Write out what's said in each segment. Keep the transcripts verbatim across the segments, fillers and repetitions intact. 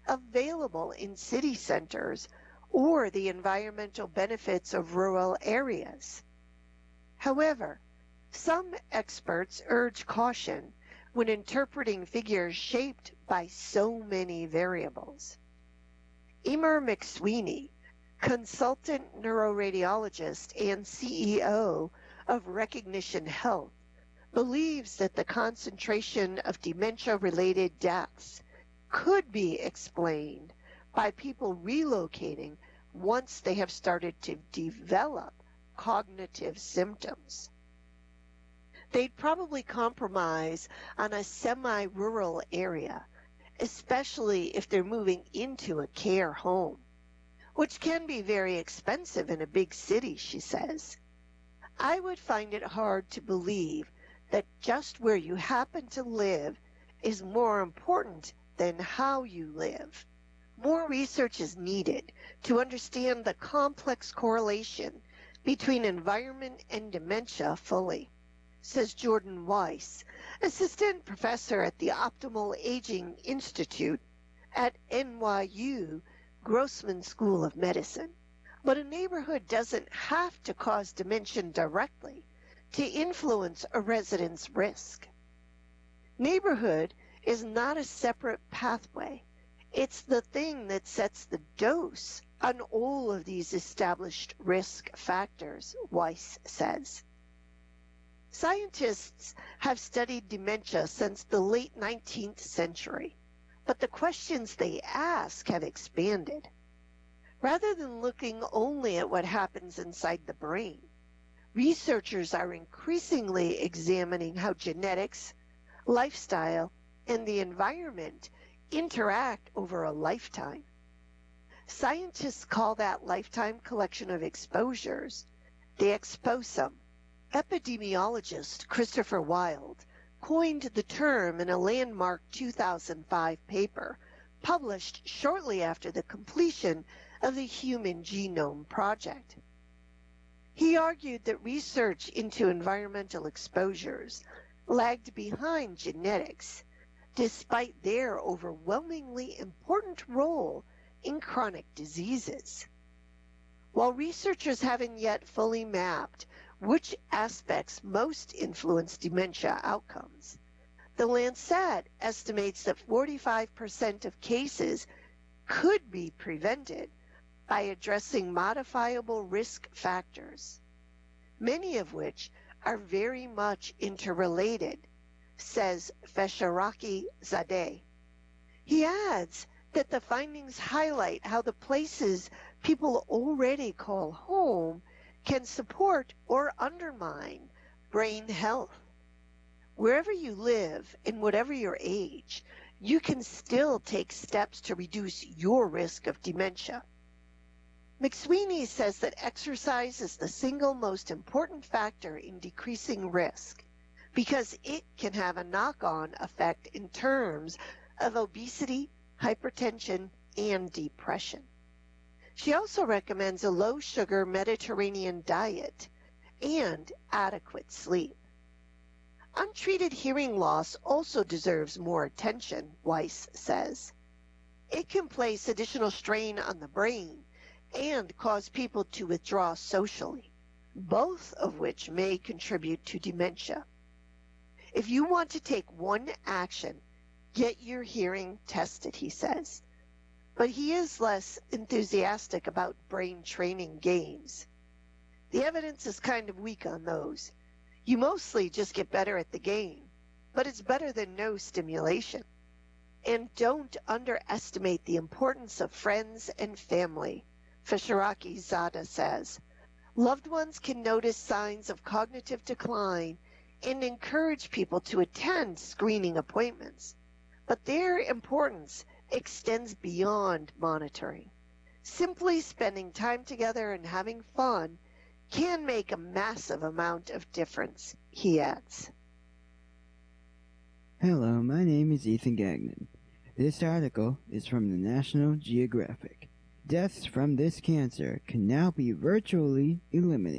available in city centers or the environmental benefits of rural areas. However, some experts urge caution when interpreting figures shaped by so many variables. Emer McSweeney, consultant neuroradiologist and C E O of Recognition Health, believes that the concentration of dementia-related deaths could be explained by people relocating once they have started to develop cognitive symptoms. They'd probably compromise on a semi-rural area, especially if they're moving into a care home, which can be very expensive in a big city, she says. I would find it hard to believe that just where you happen to live is more important than how you live. More research is needed to understand the complex correlation between environment and dementia fully, says Jordan Weiss, assistant professor at the Optimal Aging Institute at N Y U Grossman School of Medicine. But a neighborhood doesn't have to cause dementia directly to influence a resident's risk. Neighborhood is not a separate pathway. It's the thing that sets the dose on all of these established risk factors, Weiss says. Scientists have studied dementia since the late nineteenth century, but the questions they ask have expanded. Rather than looking only at what happens inside the brain, researchers are increasingly examining how genetics, lifestyle, and the environment interact over a lifetime. Scientists call that lifetime collection of exposures the exposome. Epidemiologist Christopher Wild coined the term in a landmark two thousand five paper published shortly after the completion of the Human Genome Project. He argued that research into environmental exposures lagged behind genetics, despite their overwhelmingly important role in chronic diseases. While researchers haven't yet fully mapped which aspects most influence dementia outcomes, the Lancet estimates that forty-five percent of cases could be prevented by addressing modifiable risk factors, many of which are very much interrelated, says Fesharaki Zadeh. He adds that the findings highlight how the places people already call home can support or undermine brain health. Wherever you live and whatever your age, you can still take steps to reduce your risk of dementia. McSweeney says that exercise is the single most important factor in decreasing risk because it can have a knock-on effect in terms of obesity, hypertension, and depression. She also recommends a low-sugar Mediterranean diet and adequate sleep. Untreated hearing loss also deserves more attention, Weiss says. It can place additional strain on the brain and cause people to withdraw socially, both of which may contribute to dementia. If you want to take one action, get your hearing tested, he says. But he is less enthusiastic about brain training games. The evidence is kind of weak on those. You mostly just get better at the game, but it's better than no stimulation. And don't underestimate the importance of friends and family, Fesharaki Zadeh says. Loved ones can notice signs of cognitive decline and encourage people to attend screening appointments, but their importance extends beyond monitoring. Simply spending time together and having fun can make a massive amount of difference, he adds. Hello, my name is Ethan Gagnon. This article is from the National Geographic. Deaths from this cancer can now be virtually eliminated.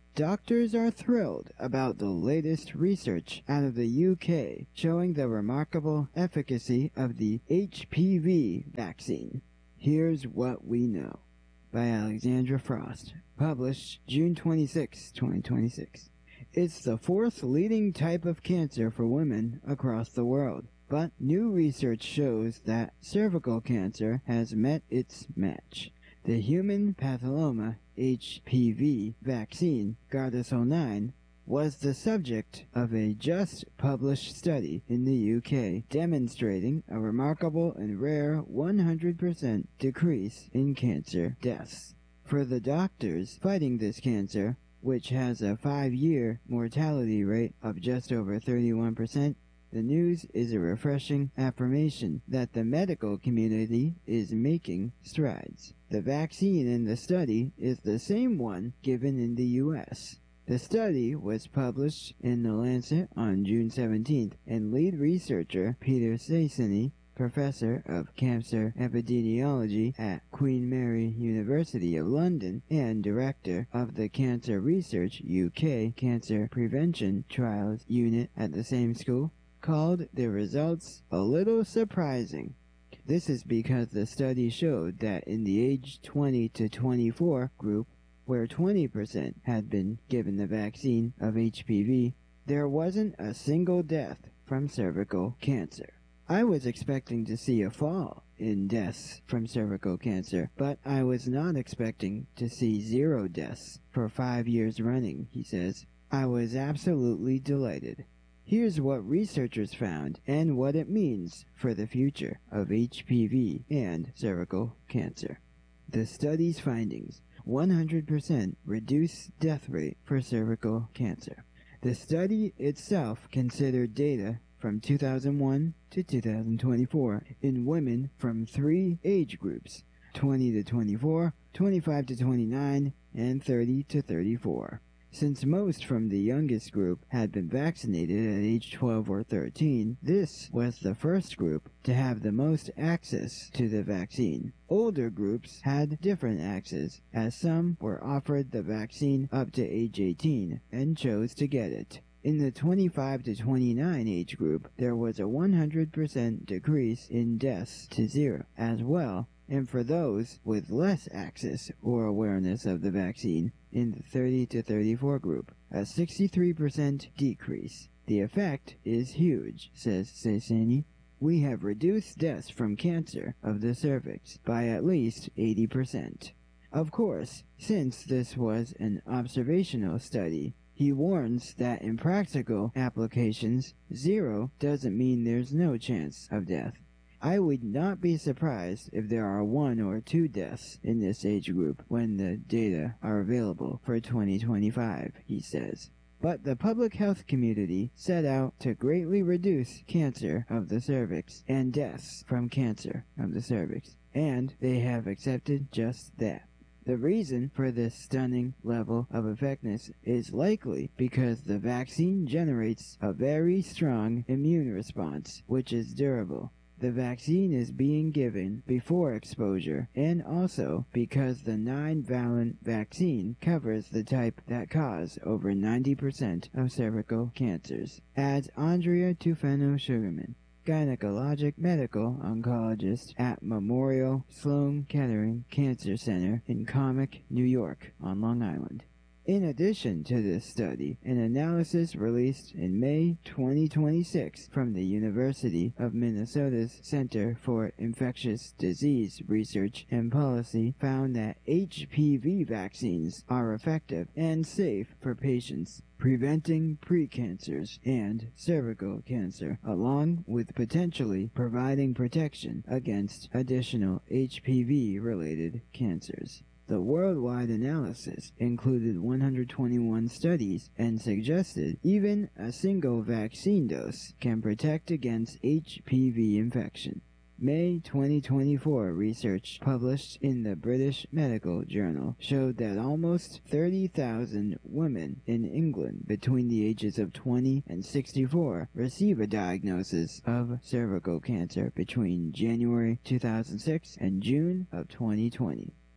Doctors are thrilled about the latest research out of the U K showing the remarkable efficacy of the H P V vaccine. Here's What We Know by Alexandra Frost, published June twenty-sixth, twenty twenty-six. It's the fourth leading type of cancer for women across the world, but new research shows that cervical cancer has met its match. The human papilloma H P V vaccine, Gardasil nine, was the subject of a just published study in the U K demonstrating a remarkable and rare one hundred percent decrease in cancer deaths. For the doctors fighting this cancer, which has a five-year mortality rate of just over thirty-one percent, the news is a refreshing affirmation that the medical community is making strides. The vaccine in the study is the same one given in the U S. The study was published in The Lancet on June seventeenth, and lead researcher Peter Stacey, professor of cancer epidemiology at Queen Mary University of London and director of the Cancer Research U K Cancer Prevention Trials Unit at the same school, called the results a little surprising. This is because the study showed that in the age twenty to twenty-four group, where twenty percent had been given the vaccine of H P V, there wasn't a single death from cervical cancer. I was expecting to see a fall in deaths from cervical cancer, but I was not expecting to see zero deaths for five years running, he says. I was absolutely delighted. Here's what researchers found and what it means for the future of H P V and cervical cancer. The study's findings: one hundred percent reduced death rate for cervical cancer. The study itself considered data from two thousand one to two thousand twenty-four in women from three age groups: twenty to twenty-four, twenty-five to twenty-nine, and thirty to thirty-four. Since most from the youngest group had been vaccinated at age twelve or thirteen, this was the first group to have the most access to the vaccine. Older groups had different access, as some were offered the vaccine up to age eighteen and chose to get it. In the twenty-five to twenty-nine age group, there was a one hundred percent decrease in deaths to zero as well, and for those with less access or awareness of the vaccine, in the thirty to thirty-four group, a sixty-three percent decrease. The effect is huge, says Stacey. We have reduced deaths from cancer of the cervix by at least eighty percent. Of course, since this was an observational study, he warns that in practical applications, zero doesn't mean there's no chance of death. I would not be surprised if there are one or two deaths in this age group when the data are available for twenty twenty-five, he says. But the public health community set out to greatly reduce cancer of the cervix and deaths from cancer of the cervix, and they have accepted just that. The reason for this stunning level of effectiveness is likely because the vaccine generates a very strong immune response, which is durable. The vaccine is being given before exposure, and also because the nine-valent vaccine covers the type that cause over ninety percent of cervical cancers, adds Andrea Tufano-Sugarman, gynecologic medical oncologist at Memorial Sloan Kettering Cancer Center in Comic, New York, on Long Island. In addition to this study, an analysis released in May twenty twenty-six from the University of Minnesota's Center for Infectious Disease Research and Policy found that H P V vaccines are effective and safe for patients, preventing precancers and cervical cancer, along with potentially providing protection against additional H P V-related cancers. The worldwide analysis included one hundred twenty-one studies and suggested even a single vaccine dose can protect against H P V infection. May twenty twenty-four research published in the British Medical Journal showed that almost thirty thousand women in England between the ages of twenty and sixty-four receive a diagnosis of cervical cancer between January two thousand six and June of twenty twenty.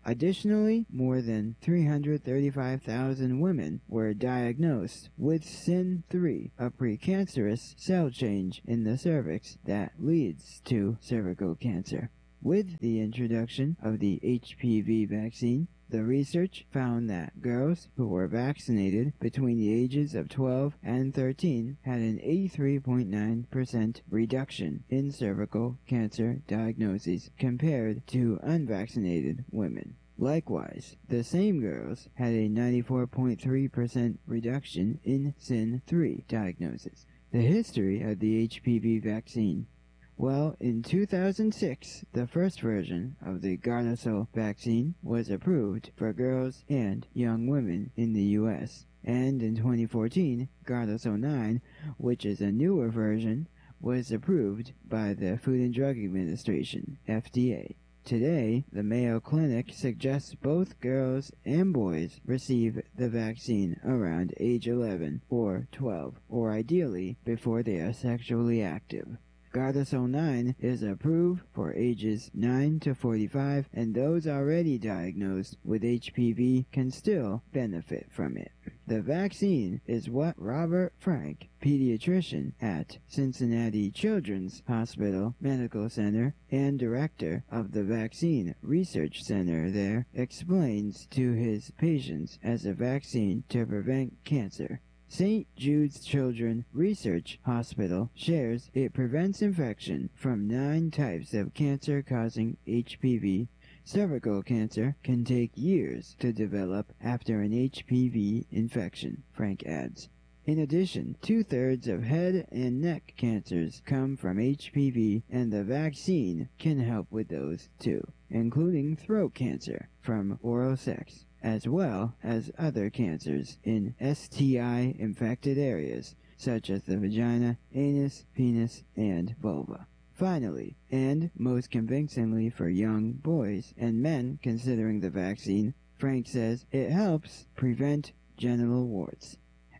Additionally, more than three hundred thirty-five thousand women were diagnosed with S I N three, a precancerous cell change in the cervix that leads to cervical cancer. With the introduction of the H P V vaccine, the research found that girls who were vaccinated between the ages of twelve and thirteen had an eighty-three point nine percent reduction in cervical cancer diagnoses compared to unvaccinated women. Likewise, the same girls had a ninety-four point three percent reduction in S I N three diagnosis. The history of the H P V vaccine. Well, in two thousand six, the first version of the Gardasil vaccine was approved for girls and young women in the U S, and in twenty fourteen, Gardasil nine, which is a newer version, was approved by the Food and Drug Administration, F D A. Today, the Mayo Clinic suggests both girls and boys receive the vaccine around age eleven or twelve, or ideally before they are sexually active. Gardasil nine is approved for ages nine to forty-five, and those already diagnosed with H P V can still benefit from it. The vaccine is what Robert Frank, pediatrician at Cincinnati Children's Hospital Medical Center and director of the Vaccine Research Center there, explains to his patients as a vaccine to prevent cancer. Saint Jude's Children's Research Hospital shares it prevents infection from nine types of cancer-causing H P V. Cervical cancer can take years to develop after an H P V infection, Frank adds. In addition, two-thirds of head and neck cancers come from H P V, and the vaccine can help with those too, including throat cancer from oral sex, as well as other cancers in S T I-infected areas, such as the vagina, anus, penis, and vulva. Finally, and most convincingly for young boys and men considering the vaccine, Frank says it helps prevent genital warts.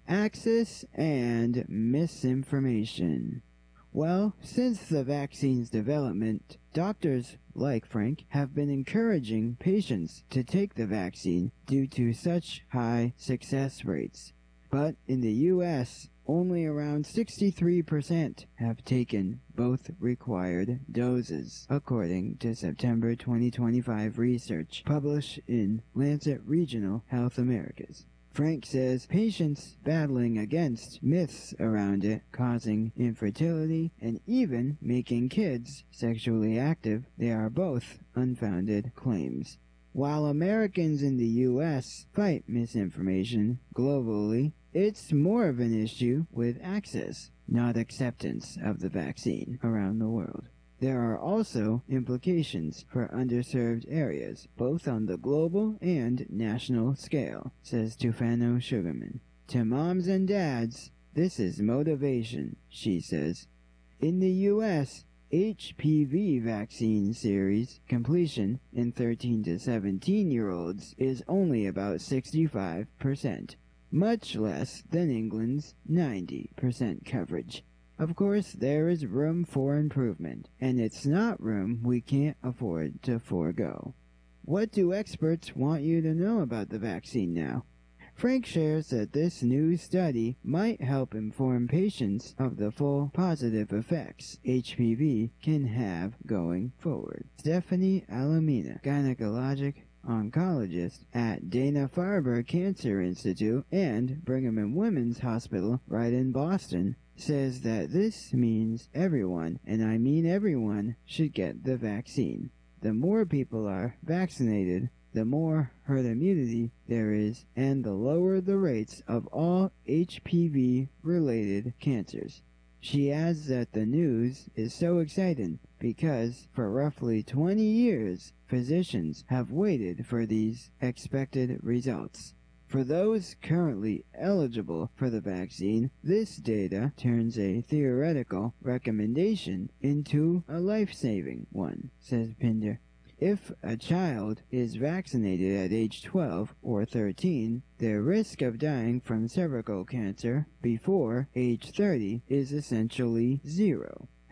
Access and misinformation. Well, since the vaccine's development, doctors like Frank have been encouraging patients to take the vaccine due to such high success rates. But in the U S, only around sixty-three percent have taken both required doses, according to September twenty twenty-five research published in Lancet Regional Health Americas. Frank says patients battling against myths around it causing infertility and even making kids sexually active, they are both unfounded claims. While Americans in the U S fight misinformation globally, it's more of an issue with access, not acceptance of the vaccine around the world. There are also implications for underserved areas, both on the global and national scale, says Tufano Sugarman. To moms and dads, this is motivation, she says. In the U S, H P V vaccine series completion in thirteen to seventeen-year-olds is only about sixty-five percent, much less than England's ninety percent coverage. Of course, there is room for improvement, and it's not room we can't afford to forego. What do experts want you to know about the vaccine now? Frank shares that this new study might help inform patients of the full positive effects H P V can have going forward. Stephanie Alamina, gynecologic oncologist at Dana-Farber Cancer Institute and Brigham and Women's Hospital right in Boston, says that this means everyone, and I mean everyone, should get the vaccine. The more people are vaccinated, the more herd immunity there is, and the lower the rates of all H P V-related cancers. She adds that the news is so exciting because for roughly twenty years, physicians have waited for these expected results. For those currently eligible for the vaccine, this data turns a theoretical recommendation into a life-saving one, says Pinder. If a child is vaccinated at age twelve or thirteen, their risk of dying from cervical cancer before age thirty is essentially zero.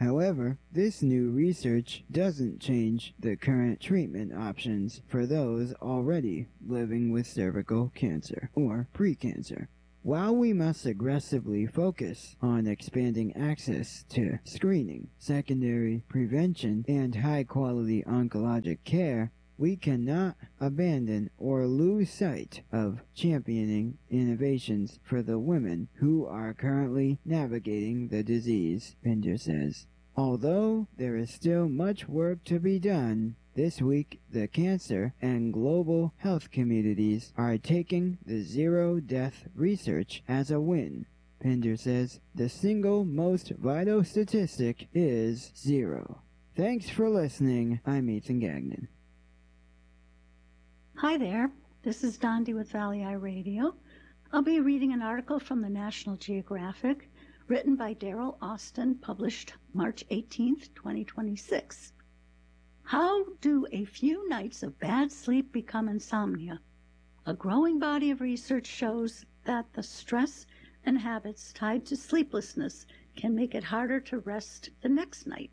However, this new research doesn't change the current treatment options for those already living with cervical cancer or precancer. While we must aggressively focus on expanding access to screening, secondary prevention, and high-quality oncologic care, we cannot abandon or lose sight of championing innovations for the women who are currently navigating the disease, Pinder says. Although there is still much work to be done, this week the cancer and global health communities are taking the zero-death research as a win. Pinder says the single most vital statistic is zero. Thanks for listening. I'm Ethan Gagnon. Hi there, this is Dondi with Valley Eye Radio. I'll be reading an article from the National Geographic, written by Daryl Austin, published March eighteenth, twenty twenty-six. How do a few nights of bad sleep become insomnia? A growing body of research shows that the stress and habits tied to sleeplessness can make it harder to rest the next night.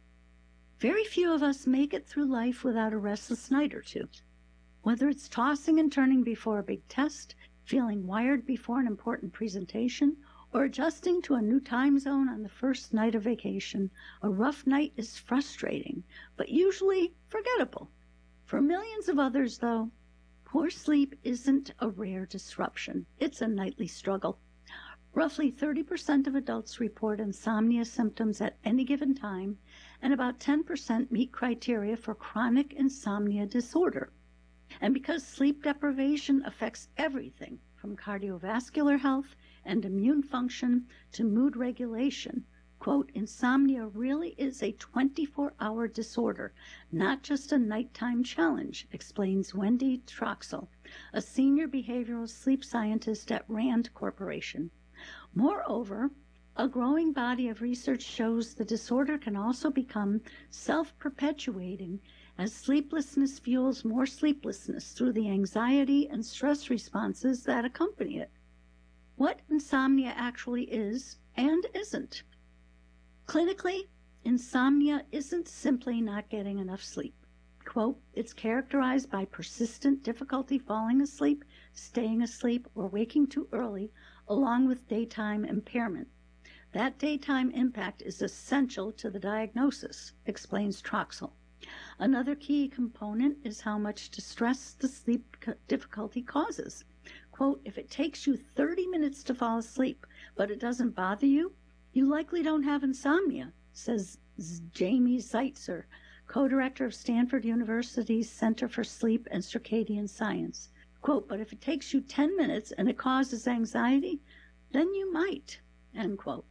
Very few of us make it through life without a restless night or two. Whether it's tossing and turning before a big test, feeling wired before an important presentation, or adjusting to a new time zone on the first night of vacation, a rough night is frustrating, but usually forgettable. For millions of others, though, poor sleep isn't a rare disruption. It's a nightly struggle. Roughly thirty percent of adults report insomnia symptoms at any given time, and about ten percent meet criteria for chronic insomnia disorder. And because sleep deprivation affects everything from cardiovascular health and immune function to mood regulation, quote, insomnia really is a twenty-four hour disorder, not just a nighttime challenge, explains Wendy Troxel, a senior behavioral sleep scientist at RAND Corporation. Moreover, a growing body of research shows the disorder can also become self-perpetuating as sleeplessness fuels more sleeplessness through the anxiety and stress responses that accompany it. What insomnia actually is and isn't. Clinically, insomnia isn't simply not getting enough sleep. Quote, it's characterized by persistent difficulty falling asleep, staying asleep, or waking too early, along with daytime impairment. That daytime impact is essential to the diagnosis, explains Troxel. Another key component is how much distress the sleep difficulty causes. Quote, if it takes you thirty minutes to fall asleep, but it doesn't bother you, you likely don't have insomnia, says Jamie Zeitzer, co-director of Stanford University's Center for Sleep and Circadian Science. Quote, but if it takes you ten minutes and it causes anxiety, then you might, end quote.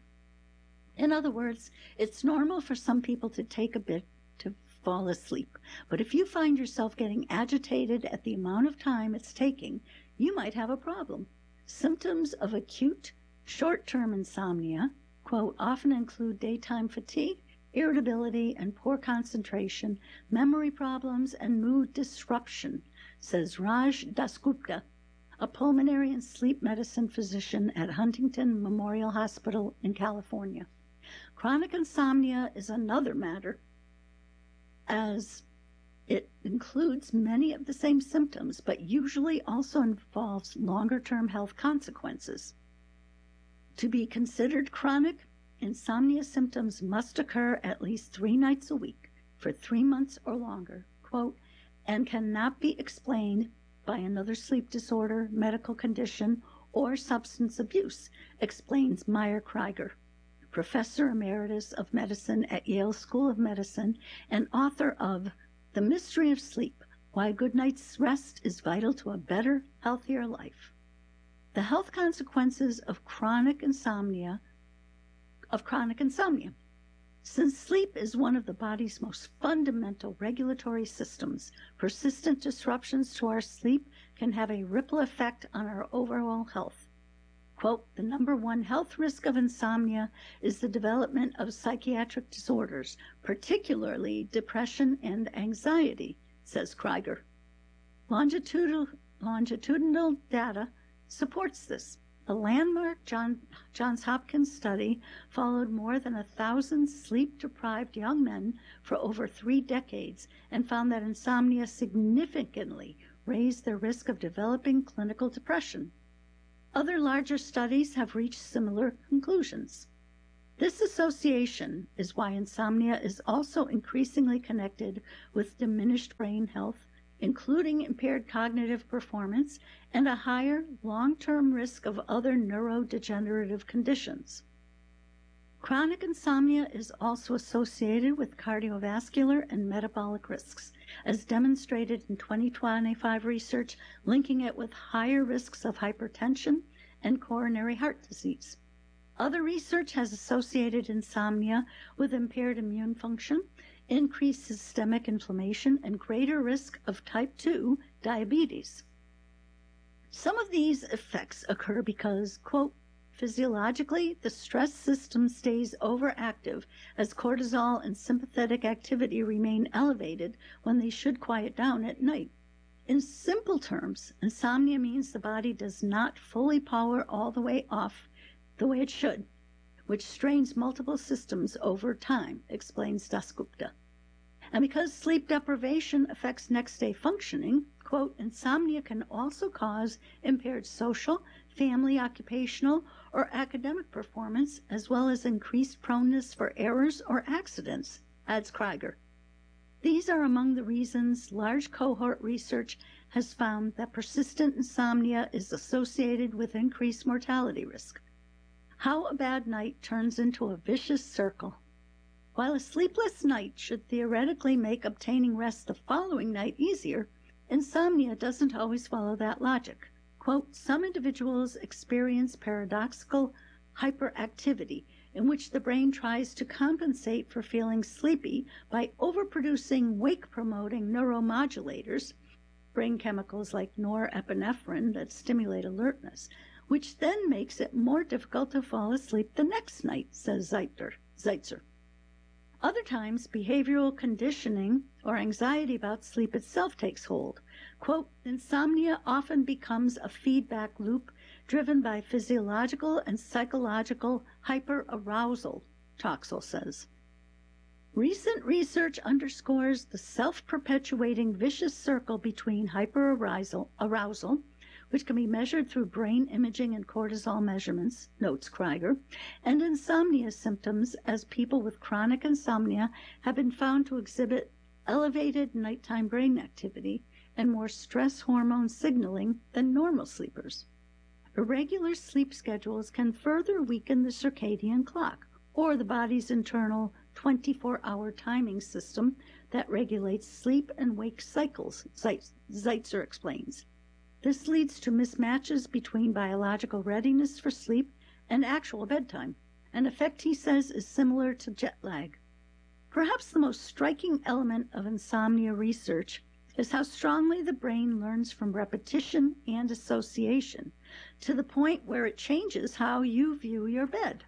In other words, it's normal for some people to take a bit to fall asleep. But if you find yourself getting agitated at the amount of time it's taking, you might have a problem. Symptoms of acute, short-term insomnia, quote, often include daytime fatigue, irritability, and poor concentration, memory problems, and mood disruption, says Raj Dasgupta, a pulmonary and sleep medicine physician at Huntington Memorial Hospital in California. Chronic insomnia is another matter, as it includes many of the same symptoms, but usually also involves longer-term health consequences. To be considered chronic, insomnia symptoms must occur at least three nights a week for three months or longer, quote, and cannot be explained by another sleep disorder, medical condition, or substance abuse, explains Meyer Krieger, professor emeritus of medicine at Yale School of Medicine and author of The Mystery of Sleep, Why a Good Night's Rest is Vital to a Better, Healthier Life. The health consequences of chronic insomnia of chronic insomnia. Since sleep is one of the body's most fundamental regulatory systems, persistent disruptions to our sleep can have a ripple effect on our overall health. Quote, the number one health risk of insomnia is the development of psychiatric disorders, particularly depression and anxiety, says Krieger. Longitudinal, longitudinal data supports this. A landmark John, Johns Hopkins study followed more than a thousand sleep-deprived young men for over three decades and found that insomnia significantly raised their risk of developing clinical depression. Other larger studies have reached similar conclusions. This association is why insomnia is also increasingly connected with diminished brain health, including impaired cognitive performance and a higher long-term risk of other neurodegenerative conditions. Chronic insomnia is also associated with cardiovascular and metabolic risks, as demonstrated in twenty twenty-five research linking it with higher risks of hypertension and coronary heart disease. Other research has associated insomnia with impaired immune function, increased systemic inflammation, and greater risk of type two diabetes. Some of these effects occur because, quote, physiologically, the stress system stays overactive as cortisol and sympathetic activity remain elevated when they should quiet down at night. In simple terms, insomnia means the body does not fully power all the way off the way it should, which strains multiple systems over time, explains Dasgupta. And because sleep deprivation affects next-day functioning, quote, insomnia can also cause impaired social, family, occupational, or academic performance, as well as increased proneness for errors or accidents, adds Krieger. These are among the reasons large cohort research has found that persistent insomnia is associated with increased mortality risk. How a bad night turns into a vicious circle. While a sleepless night should theoretically make obtaining rest the following night easier, insomnia doesn't always follow that logic. Quote, some individuals experience paradoxical hyperactivity in which the brain tries to compensate for feeling sleepy by overproducing wake-promoting neuromodulators, brain chemicals like norepinephrine that stimulate alertness, which then makes it more difficult to fall asleep the next night, says Zeitzer. Other times, behavioral conditioning or anxiety about sleep itself takes hold. Quote, insomnia often becomes a feedback loop driven by physiological and psychological hyperarousal, Troxel says. Recent research underscores the self-perpetuating vicious circle between hyperarousal, arousal, which can be measured through brain imaging and cortisol measurements, notes Krieger, and insomnia symptoms, as people with chronic insomnia have been found to exhibit elevated nighttime brain activity and more stress hormone signaling than normal sleepers. Irregular sleep schedules can further weaken the circadian clock, or the body's internal twenty-four hour timing system that regulates sleep and wake cycles, Zeitzer explains. This leads to mismatches between biological readiness for sleep and actual bedtime, an effect he says is similar to jet lag. Perhaps the most striking element of insomnia research is how strongly the brain learns from repetition and association, to the point where it changes how you view your bed.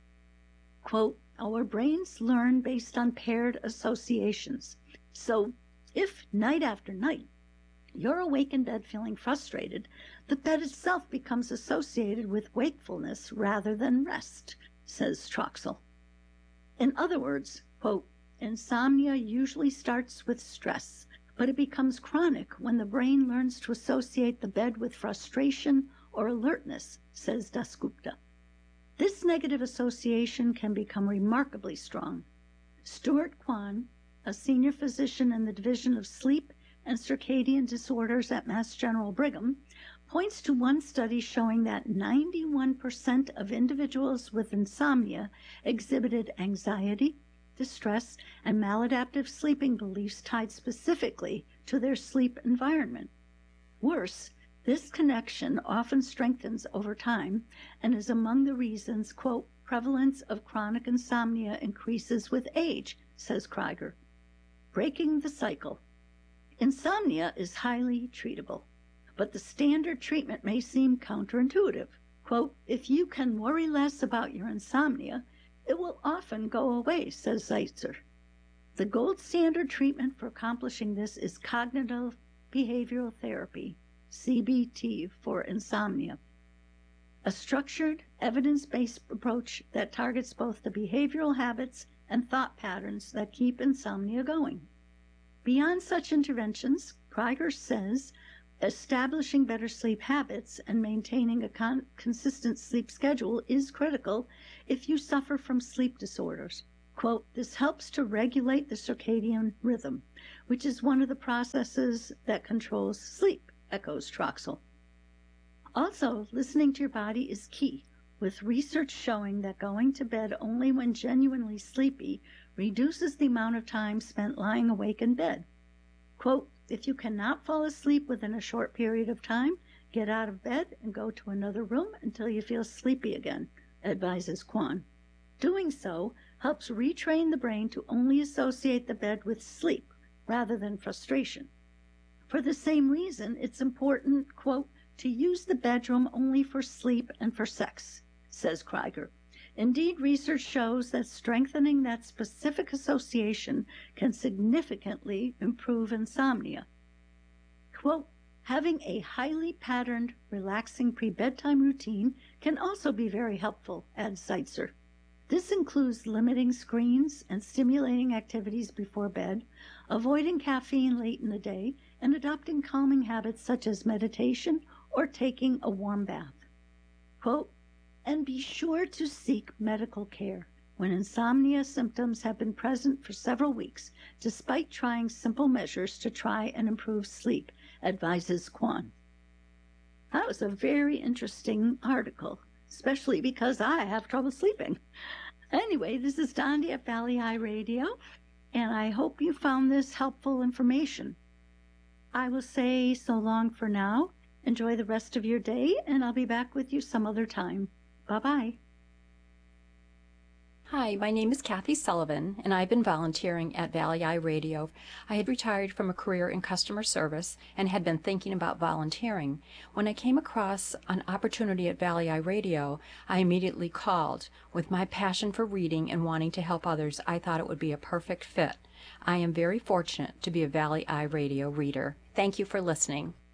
Quote, our brains learn based on paired associations. So if night after night you're awake in bed feeling frustrated, the bed itself becomes associated with wakefulness rather than rest, says Troxel. In other words, quote, insomnia usually starts with stress, but it becomes chronic when the brain learns to associate the bed with frustration or alertness, says Dasgupta. This negative association can become remarkably strong. Stuart Kwan, a senior physician in the Division of Sleep and Circadian Disorders at Mass General Brigham, points to one study showing that ninety-one percent of individuals with insomnia exhibited anxiety, distress, and maladaptive sleeping beliefs tied specifically to their sleep environment. Worse, this connection often strengthens over time and is among the reasons, quote, prevalence of chronic insomnia increases with age, says Krieger. Breaking the cycle. Insomnia is highly treatable, but the standard treatment may seem counterintuitive. Quote, if you can worry less about your insomnia, it will often go away, says Zeitzer. The gold standard treatment for accomplishing this is cognitive behavioral therapy, C B T for insomnia. a structured, evidence-based approach that targets both the behavioral habits and thought patterns that keep insomnia going. Beyond such interventions, Krieger says, establishing better sleep habits and maintaining a con- consistent sleep schedule is critical if you suffer from sleep disorders. Quote, this helps to regulate the circadian rhythm, which is one of the processes that controls sleep, echoes Troxel. Also, listening to your body is key, with research showing that going to bed only when genuinely sleepy reduces the amount of time spent lying awake in bed. Quote, if you cannot fall asleep within a short period of time, get out of bed and go to another room until you feel sleepy again, advises Kwan. Doing so helps retrain the brain to only associate the bed with sleep rather than frustration. For the same reason, it's important, quote, to use the bedroom only for sleep and for sex, says Krieger. Indeed, research shows that strengthening that specific association can significantly improve insomnia. Quote, having a highly patterned, relaxing pre-bedtime routine can also be very helpful, adds Seitzer. This includes limiting screens and stimulating activities before bed, avoiding caffeine late in the day, and adopting calming habits such as meditation or taking a warm bath. Quote, and be sure to seek medical care when insomnia symptoms have been present for several weeks, despite trying simple measures to try and improve sleep, advises Kwan. That was a very interesting article, especially because I have trouble sleeping. Anyway, this is Dondi at Valley Eye Radio, and I hope you found this helpful information. I will say so long for now. Enjoy the rest of your day, and I'll be back with you some other time. Bye-bye. Hi, my name is Kathy Sullivan, and I've been volunteering at Valley Eye Radio. I had retired from a career in customer service and had been thinking about volunteering. When I came across an opportunity at Valley Eye Radio, I immediately called. With my passion for reading and wanting to help others, I thought it would be a perfect fit. I am very fortunate to be a Valley Eye Radio reader. Thank you for listening.